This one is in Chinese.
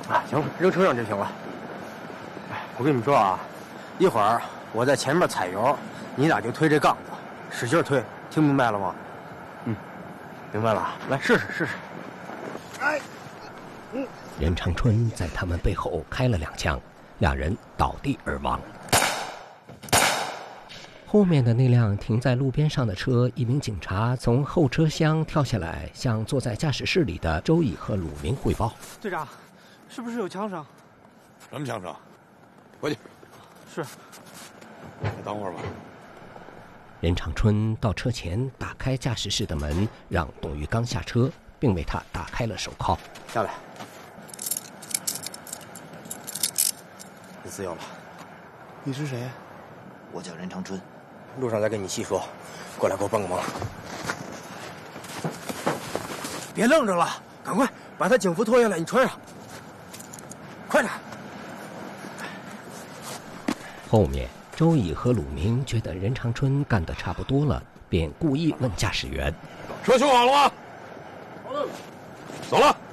啊，行了，扔车上就行了。哎，我跟你们说啊，一会儿我在前面踩油，你俩就推这杠子，使劲推，听明白了吗？嗯，明白了。来，试试。哎， 任长春在他们背后开了2枪，两人倒地而亡。后面的那辆停在路边上的车，一名警察从后车厢跳下来，向坐在驾驶室里的周乙和鲁明汇报：“ 队长，是不是有枪声？ 什么枪声？回去。 是。 等会儿吧。” 任长春到车前打开驾驶室的门，让董玉刚下车，并为他打开了手铐。 下来，你自由了。 你是谁？ 我叫任长春。 路上再跟你细说，过来给我帮个忙。别愣着了，赶快把他警服脱下来，你穿上，快点。 后面，周乙和鲁明觉得任长春干得差不多了，便故意问驾驶员：“ 车修好了吗？”“ 好了。”“ 走了。”